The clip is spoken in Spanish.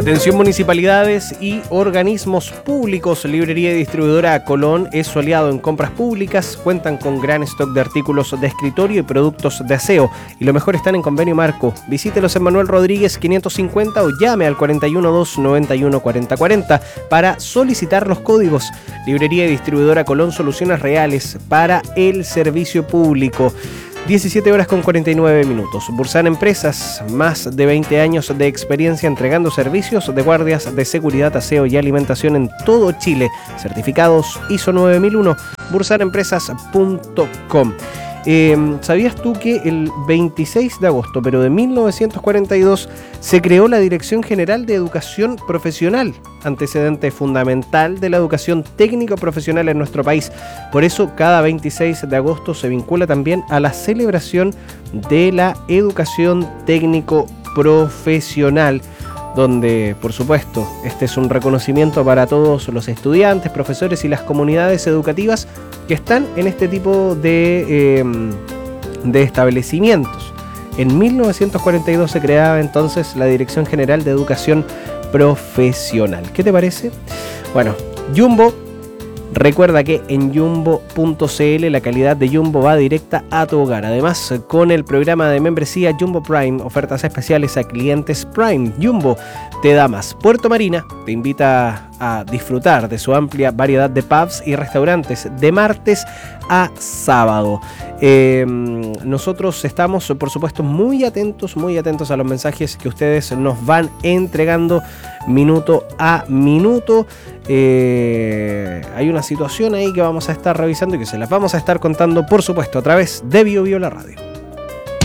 Atención municipalidades y organismos públicos. Librería y distribuidora Colón es su aliado en compras públicas. Cuentan con gran stock de artículos de escritorio y productos de aseo. Y lo mejor, están en convenio marco. Visítelos en Manuel Rodríguez 550 o llame al 412-91-4040 para solicitar los códigos. Librería y distribuidora Colón, soluciones reales para el servicio público. 17 horas con 49 minutos. Bursan Empresas, más de 20 años de experiencia entregando servicios de guardias de seguridad, aseo y alimentación en todo Chile. Certificados ISO 9001. bursanempresas.com. ¿Sabías tú que el 26 de agosto, pero de 1942, se creó la Dirección General de Educación Profesional, antecedente fundamental de la educación técnico-profesional en nuestro país? Por eso, cada 26 de agosto se vincula también a la celebración de la educación técnico-profesional, donde, por supuesto, este es un reconocimiento para todos los estudiantes, profesores y las comunidades educativas que están en este tipo de establecimientos. En 1942 se creaba entonces la Dirección General de Educación Profesional. ¿Qué te parece? Bueno, Jumbo. Recuerda que en Jumbo.cl la calidad de Jumbo va directa a tu hogar. Además, con el programa de membresía Jumbo Prime, ofertas especiales a clientes Prime. Jumbo te da más. Puerto Marina te invita a disfrutar de su amplia variedad de pubs y restaurantes de martes a sábado. Nosotros estamos, por supuesto, muy atentos a los mensajes que ustedes nos van entregando minuto a minuto. Hay una situación ahí que vamos a estar revisando y que se las vamos a estar contando, por supuesto, a través de Bio Bio la Radio.